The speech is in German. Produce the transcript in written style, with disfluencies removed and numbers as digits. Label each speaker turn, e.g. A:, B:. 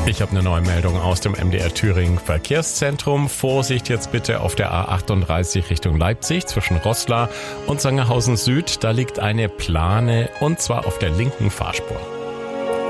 A: Ich habe eine neue Meldung aus dem MDR Thüringen Verkehrszentrum. Vorsicht jetzt bitte auf der A38 Richtung Leipzig zwischen Roßla und Sangerhausen Süd. Da liegt eine Plane und zwar auf der linken Fahrspur.